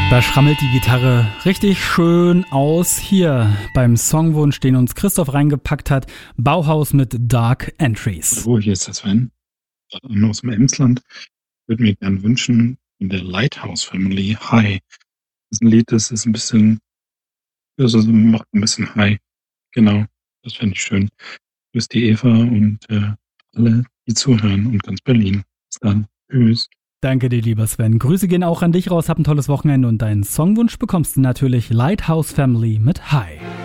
Da schrammelt die Gitarre richtig schön aus. Hier beim Songwunsch, den uns Christoph reingepackt hat, Bauhaus mit Dark Entries. Hallo, hier ist der Sven aus dem Emsland. Ich würde mir gern wünschen, in der Lighthouse Family, High. Das ist ein Lied, das ist ein bisschen, also macht ein bisschen High. Genau, das fände ich schön. Grüß die Eva und alle, die zuhören und ganz Berlin. Bis dann. Tschüss. Danke dir, lieber Sven. Grüße gehen auch an dich raus. Hab ein tolles Wochenende und deinen Songwunsch bekommst du natürlich Lighthouse Family mit High.